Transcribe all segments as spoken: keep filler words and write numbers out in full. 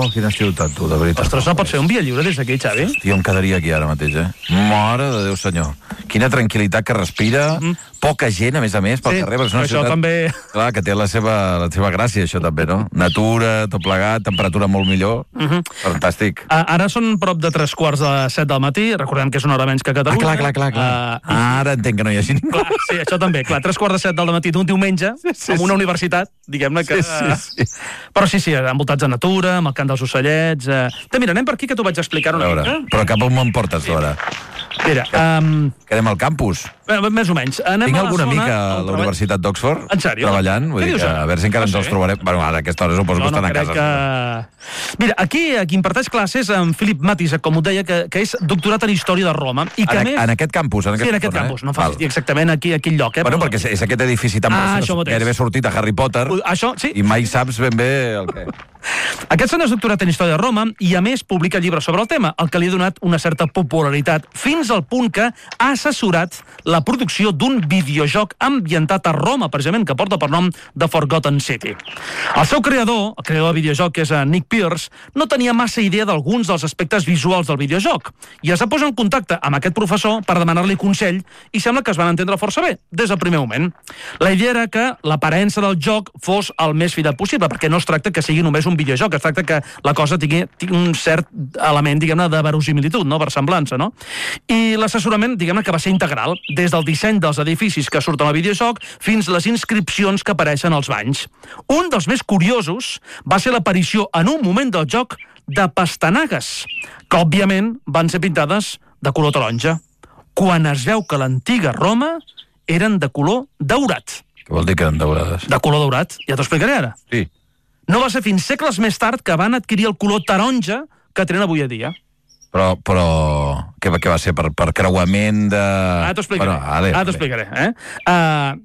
Quina ciutat, tu, de veritat. Ostres, no pot ser un via lliure des d'aquí, Xavi? Jo em quedaria aquí ara mateix, eh? Mare de Déu, senyor. Quina tranquil·litat que respira, mm. poca gent, a més a més, pel sí, carrer. És una això ciutat, també... Clar, que té la seva, la seva gràcia, això també, no? Natura, tot plegat, temperatura molt millor. Mm -hmm. Fantàstic. Uh, ara són prop de tres quarts de set del matí, recordem que és una hora menys que Catalunya. Ah, clar, clar, clar. clar. Uh, ara entenc que no hi hagi ningú. Clar, sí, això també, clar, tres quarts de set del matí d'un diumenge, sí, sí, amb una sí. universitat, diguem-ne que... Sí, sí, sí. Però sí, sí, envoltats de natura, amb el cant dels ocellets... Uh... Te, mira, anem per aquí, que t'ho vaig explicar una veure, mica. Però cap on me'n portes, sí. Ara? Mira, um... quedem al campus. Bé, més o menys. Anem Tinc a la alguna zona, mica a la treball... Universitat d'Oxford en sèrio? treballant. Vull dir que, a veure si encara ens els trobarem. Bueno, ara a aquesta hora suposo no, que estan no, a casa. Que... Mira, aquí, aquí imparteix classes en Philip Matisse, com ho deia, que, que és doctorat en Història de Roma. I que en, més... en aquest campus? En aquest sí, en aquest zona, campus. Eh? No fa exactament aquí, aquí el lloc. Eh? Bueno, perquè és, és aquest edifici tan ah, preciós, gairebé sortit a Harry Potter, això, sí. i mai saps ben bé el què. Aquest senyor és doctorat en Història de Roma i, a més, publica llibres sobre el tema, el que li ha donat una certa popularitat, fins al punt que ha assessorat la producció d'un videojoc ambientat a Roma, precisament, que porta per nom The Forgotten City. El seu creador, el creador del videojoc, que és Nick Pierce, no tenia massa idea d'alguns dels aspectes visuals del videojoc, i es va posar en contacte amb aquest professor per demanar-li consell, i sembla que es van entendre força bé, des del primer moment. La idea era que l'aparença del joc fos el més fidel possible, perquè no es tracta que sigui només un videojoc, es tracta que la cosa tingui, tingui un cert element, diguem-ne, de verosimilitud, no? Versemblança, no? I l'assessorament, diguem-ne, que va ser integral, des del disseny dels edificis que surten al videojoc fins a les inscripcions que apareixen als banys. Un dels més curiosos va ser l'aparició en un moment del joc de pastanagues, que òbviament van ser pintades de color taronja, quan es veu que l'antiga Roma eren de color daurat. Què vol dir que eren daurades? De color daurat, ja t'ho explicaré ara. Sí. No va ser fins segles més tard que van adquirir el color taronja que tenen avui a dia. Però, però què, què va ser? Per, per creuament de... Ara t'ho explicaré. Bueno, ale, ara t'ho explicaré. Eh? Uh,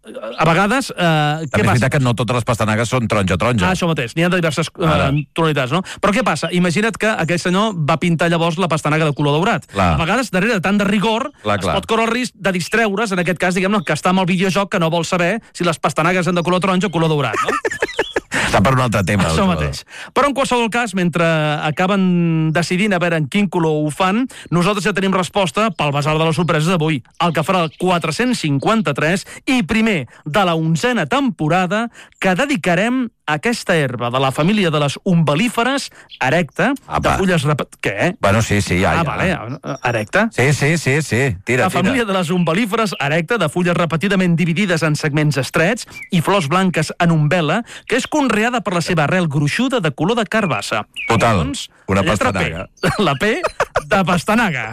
a vegades... Uh, També és veritat que no totes les pastanagues són taronja-taronja. Ah, això mateix. N'hi ha de diverses uh, tonalitats, no? Però què passa? Imagina't que aquell senyor va pintar llavors la pastanaga de color daurat. Clar. A vegades, darrere de tant de rigor, clar, es clar. pot córrer el risc de distreure's, en aquest cas, diguem-ne, que està amb el videojoc que no vol saber si les pastanagues són de color taronja o color daurat, no? Està per un altre tema. Això mateix. Però en qualsevol cas, mentre acaben decidint a veure en quin color ho fan, nosaltres ja tenim resposta pel basar de les sorpreses d'avui, el que farà el quatre-cents cinquanta-tres i primer de la onzena temporada que dedicarem a aquesta herba de la família de les umbel·líferes, erecta, Apa. de fulles... Rep... Què? Bueno, sí, sí, ja, ah, ja. vale, erecta. Sí, sí, sí, sí. Tira, la família tira. de les umbel·líferes erecta, de fulles repetidament dividides en segments estrets i flors blanques en umbel·la, que és conreada per la seva arrel gruixuda de color de carbassa. Total, doncs, una pastanaga. P, la P de pastanaga.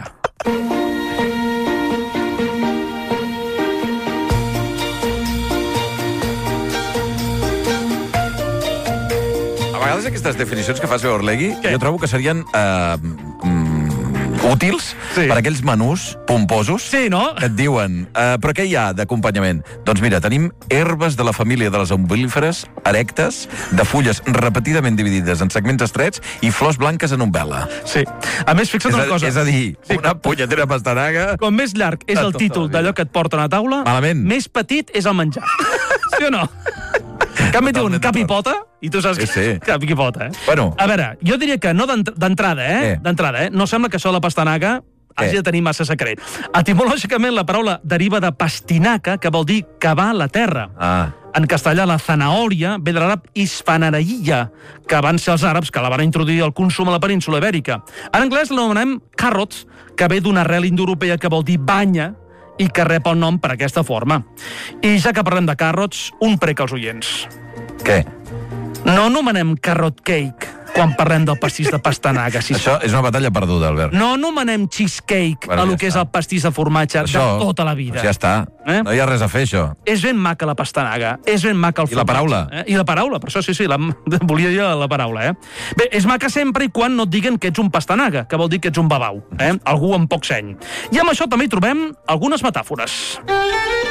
A vegades aquestes definicions que fa el Orlegui, Què? jo trobo que serien eh, mm, útils sí. per aquells menús pomposos sí, no? que et diuen eh, però què hi ha d'acompanyament? Doncs mira, tenim herbes de la família de les umbel·líferes erectes, de fulles repetidament dividides en segments estrets i flors blanques en umbel·la. Sí. A més, fixa't és a, una cosa. És a dir, sí. una punyetera pastanaga... Com més llarg és el títol d'allò que et porten a taula, Malament. més petit és el menjar. Sí o no? Que em diuen cap i pota, i tu saps sí, sí. que cap i pota, eh? Bueno. A veure, jo diria que no d'entrada, eh? eh? D'entrada, eh? No sembla que això de la pastanaga hagi de tenir massa secret. Etimològicament, la paraula deriva de pastinaca, que vol dir cavar la terra. Ah. En castellà, la zanahòria ve de l'àrab isfanarayya, que van ser els àrabs que la van introduir al consum a la península ibèrica. En anglès l'anomenem carrot, que ve d'una arrel indoeuropea que vol dir banya, i que rep el nom per aquesta forma. I ja que parlem de carrots, un prec als oients. Què? No anomenem carrot cake quan parlem del pastís de pastanaga. Si Això és una batalla perduda, Albert. No anomenem cheesecake bueno, a lo ja que està. és el pastís de formatge això, de tota la vida. Doncs ja està. Eh? No hi ha res a fer, això. És ben maca la pastanaga, és ben maca el I la paraula. Eh? I la paraula, per això sí, sí, la, volia dir la paraula. Eh? Bé, és maca sempre i quan no et diguen que ets un pastanaga, que vol dir que ets un babau, eh? Algú amb poc seny. I amb això també hi trobem algunes metàfores.